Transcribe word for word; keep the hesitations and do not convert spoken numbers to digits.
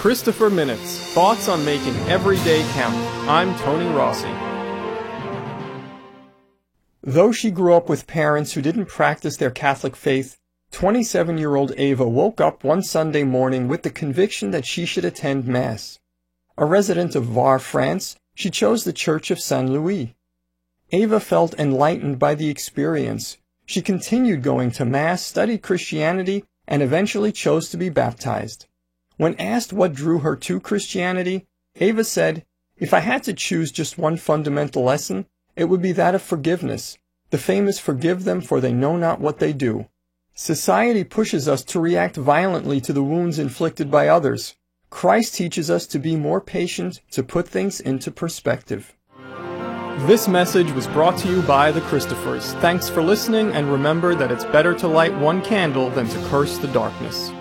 Christopher Minutes, thoughts on making every day count. I'm Tony Rossi. Though she grew up with parents who didn't practice their Catholic faith, twenty-seven-year-old Ava woke up one Sunday morning with the conviction that she should attend Mass. A resident of Var, France, she chose the Church of Saint Louis. Ava felt enlightened by the experience. She continued going to Mass, studied Christianity, and eventually chose to be baptized. When asked what drew her to Christianity, Ava said, "If I had to choose just one fundamental lesson, it would be that of forgiveness. The famous forgive them for they know not what they do." Society pushes us to react violently to the wounds inflicted by others. Christ teaches us to be more patient, to put things into perspective. This message was brought to you by the Christophers. Thanks for listening, and remember that it's better to light one candle than to curse the darkness.